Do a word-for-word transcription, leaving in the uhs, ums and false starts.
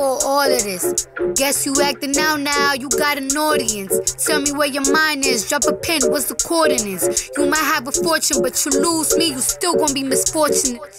For all of this, guess you acting out now, you got an audience. Tell me where your mind is, drop a pin, what's the coordinates? You might have a fortune, but you lose me, you still gonna be misfortunate.